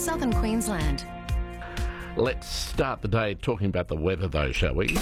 southern Queensland. Let's start the day talking about the weather, though, shall we?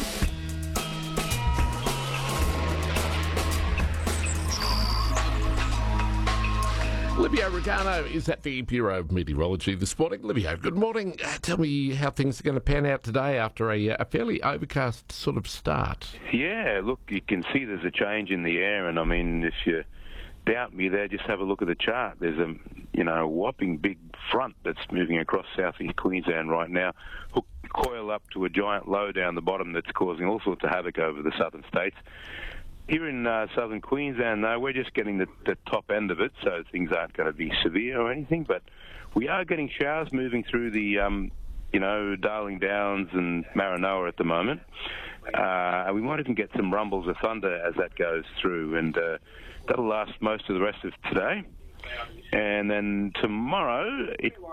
Livio Regano is at the Bureau of Meteorology this morning. Livio, good morning. Tell me how things are going to pan out today after a fairly overcast sort of start. Yeah, look, you can see there's a change in the air, and I mean, if you doubt me there, just have a look at the chart. There's a whopping big front that's moving across southeast Queensland right now, coil up to a giant low down the bottom that's causing all sorts of havoc over the southern states. Here in southern Queensland, though, we're just getting the top end of it, so things aren't going to be severe or anything, but we are getting showers moving through the, Darling Downs and Maranoa at the moment. And we might even get some rumbles of thunder as that goes through, and that'll last most of the rest of today. And then tomorrow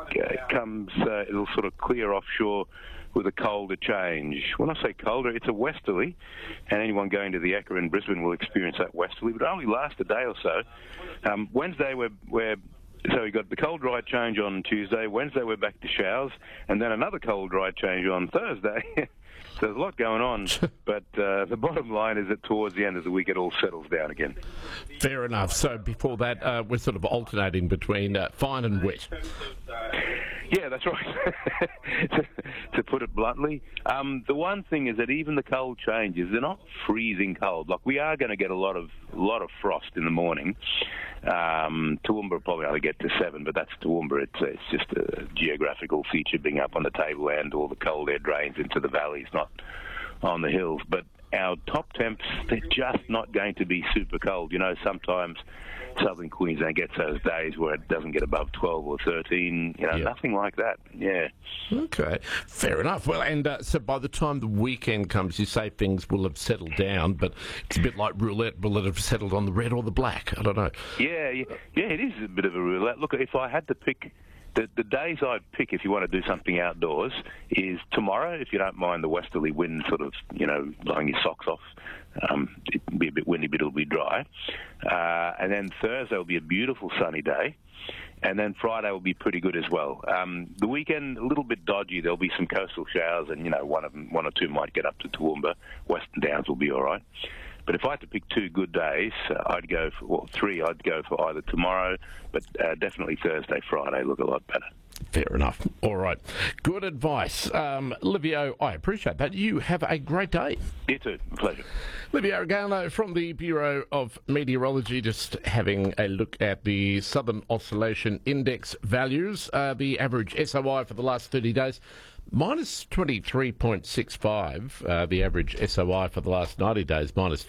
it'll sort of clear offshore with a colder change. When I say colder, it's a westerly, and anyone going to the Ekka in Brisbane will experience that westerly, but it only lasts a day or so. Wednesday so we got the cold dry change on Tuesday. Wednesday we're back to showers, and then another cold dry change on Thursday. So there's a lot going on, but the bottom line is that towards the end of the week it all settles down again. Fair enough. So before that, we're sort of alternating between fine and wet. Yeah, that's right. to put it bluntly, the one thing is that even the cold changes, they're not freezing cold. Like, we are going to get a lot of frost in the morning. Toowoomba probably only get to 7, but that's Toowoomba. It's just a geographical feature being up on the tableland. All the cold air drains into the valleys, not on the hills. But our top temps, they're just not going to be super cold. Sometimes southern Queensland gets those days where it doesn't get above 12 or 13. Nothing like that. Yeah. Okay, fair enough. Well, and so by the time the weekend comes, you say things will have settled down, but it's a bit like roulette. Will it have settled on the red or the black? I don't know. Yeah, it is a bit of a roulette. Look, if I had to pick, the days I'd pick if you want to do something outdoors is tomorrow, if you don't mind the westerly wind sort of, blowing your socks off. It'll be a bit windy, but it'll be dry. And then Thursday will be a beautiful sunny day. And then Friday will be pretty good as well. The weekend, a little bit dodgy. There'll be some coastal showers, and, one or two might get up to Toowoomba. Western Downs will be all right. But if I had to pick 2 good days, I'd go for 3. I'd go for either tomorrow, but definitely Thursday, Friday look a lot better. Fair enough. All right. Good advice. Livio, I appreciate that. You have a great day. You too. Pleasure. Livio Regano from the Bureau of Meteorology, just having a look at the Southern Oscillation Index values. The average SOI for the last 30 days, minus 23.65. The average SOI for the last 90 days, minus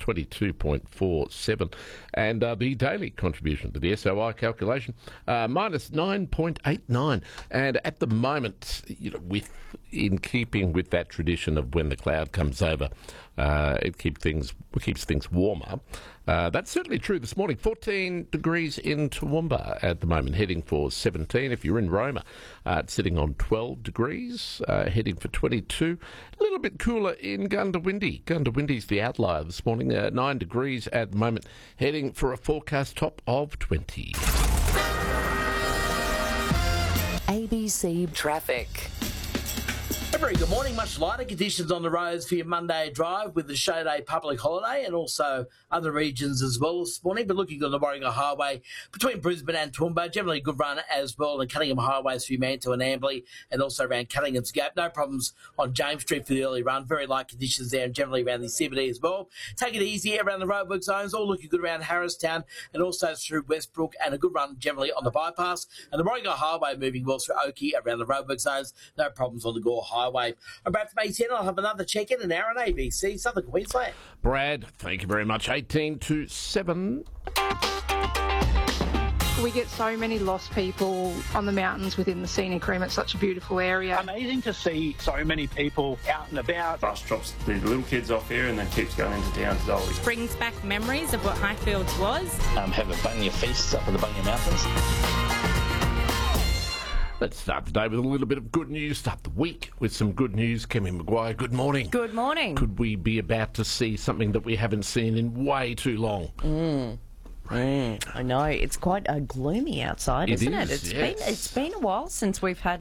22.47. And the daily contribution to the SOI calculation, minus 9.89. And at the moment, in keeping with that tradition of when the cloud comes over, it keeps things warmer. That's certainly true this morning. 14 degrees in Toowoomba at the moment, heading for 17. If you're in Roma, it's sitting on 12 degrees, heading for 22. A little bit cooler in Gundawindi. Gundawindi's the outlier this morning, 9 degrees at the moment, heading for a forecast top of 20. ABC Traffic. A very good morning. Much lighter conditions on the roads for your Monday drive with the show day public holiday and also other regions as well this morning. But looking on the Warringah Highway between Brisbane and Toowoomba, generally a good run as well. And Cunningham Highways for Manto and Amberley and also around Cunningham's Gap. No problems on James Street for the early run. Very light conditions there and generally around the CBD as well. Take it easy around the roadwork zones. All looking good around Harristown and also through Westbrook, and a good run generally on the bypass. And the Warringah Highway moving well through Oakey around the roadwork zones. No problems on the Gore Highway. About to May 10, I'll have another check-in an hour on ABC, Southern Queensland. Brad, thank you very much. 18 to 7. We get so many lost people on the mountains within the scenic rim. It's such a beautiful area. Amazing to see so many people out and about. Bus drops the little kids off here and then keeps going into town to Dolly. Brings back memories of what Highfields was. Have a bunya feast up in the Bunya Mountains. Let's start the day with a little bit of good news. Start the week with some good news. Kemi Maguire, good morning. Good morning. Could we be about to see something that we haven't seen in way too long? I know. It's quite gloomy outside, isn't it? It's Been a while since we've had